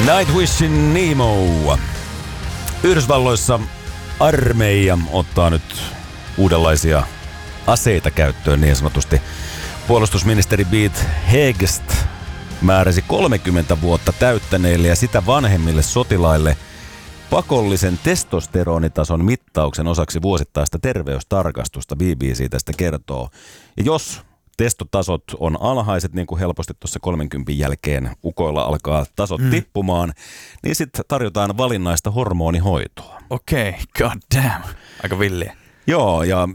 Nightwishin Nemo. Yhdysvalloissa armeija ottaa nyt uudenlaisia aseita käyttöön niin sanotusti. Puolustusministeri Pete Hegseth määräsi 30 vuotta täyttäneille ja sitä vanhemmille sotilaille pakollisen testosteronitason mittauksen osaksi vuosittaista terveystarkastusta. BBC tästä kertoo. Ja jos testotasot on alhaiset, niin kuin helposti tuossa 30 jälkeen ukoilla alkaa tasot tippumaan, niin sitten tarjotaan valinnaista hormonihoitoa. Okei, god damn. Aika villiä. Joo, ja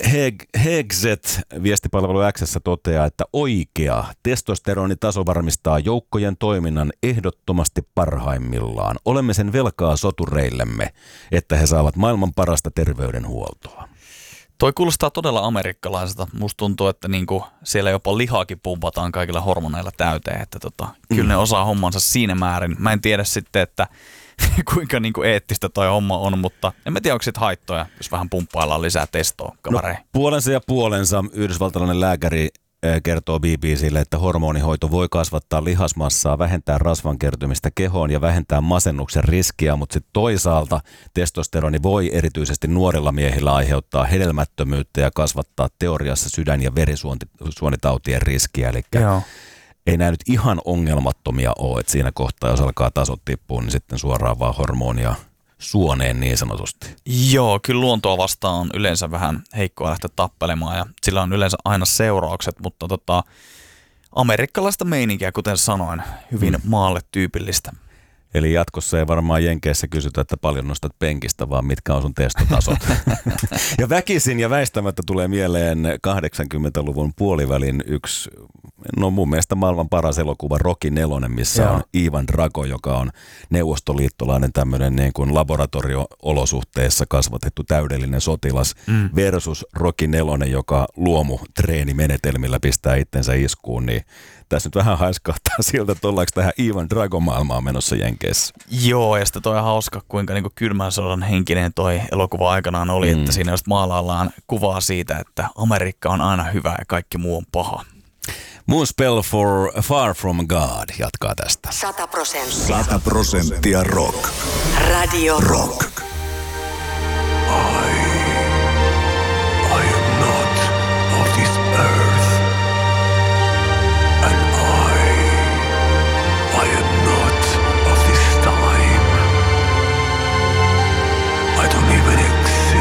Hegseth viestipalvelu X:ssä toteaa, että oikea testosteronitaso varmistaa joukkojen toiminnan ehdottomasti parhaimmillaan. Olemme sen velkaa sotureillemme, että he saavat maailman parasta terveydenhuoltoa. Toi kuulostaa todella amerikkalaiselta. Musta tuntuu, että niinku siellä jopa lihaakin pumpataan kaikilla hormoneilla täyteen. Että kyllä ne osaa hommansa siinä määrin. Mä en tiedä sitten, että kuinka niinku eettistä toi homma on, mutta en mä tiedä, onko sit haittoja, jos vähän pumppaillaan lisää testoa kavereihin. No, puolensa ja puolensa yhdysvaltalainen lääkäri kertoo BBClle, että hormonihoito voi kasvattaa lihasmassaa, vähentää rasvan kertymistä kehoon ja vähentää masennuksen riskiä, mutta sitten toisaalta testosteroni voi erityisesti nuorilla miehillä aiheuttaa hedelmättömyyttä ja kasvattaa teoriassa sydän- ja verisuonitautien riskiä. Eli ei nämä nyt ihan ongelmattomia ole, että siinä kohtaa, jos alkaa tasot tippua, niin sitten suoraan vaan hormonia suoneen niin sanotusti. Joo, kyllä luontoa vastaan on yleensä vähän heikkoa lähteä tappelemaan ja sillä on yleensä aina seuraukset, mutta amerikkalaista meininkiä, kuten sanoin, hyvin maalle tyypillistä. Eli jatkossa ei varmaan Jenkeissä kysytä, että paljon nostat penkistä, vaan mitkä on sun testotasot. Ja väkisin ja väistämättä tulee mieleen 80-luvun puolivälin yksi, no mun mielestä maailman paras elokuva Rocky 4, missä on Ivan Drago, joka on neuvostoliittolainen tämmöinen niin kuin laboratorio-olosuhteissa kasvatettu täydellinen sotilas versus Rocky 4, joka luomutreenimenetelmillä pistää itsensä iskuun, niin tässä nyt vähän haiskahtaa siltä, että ollaanko tähän Ivan Drago-maailmaan menossa Jenkeissä. Joo, ja sitten toi on hauska, kuinka niin kuin kylmän sodan henkinen toi elokuva aikanaan oli, että siinä just maalaillaan kuvaa siitä, että Amerikka on aina hyvä ja kaikki muu on paha. Moonspell for Far From God jatkaa tästä. 100% rock. Radio Rock.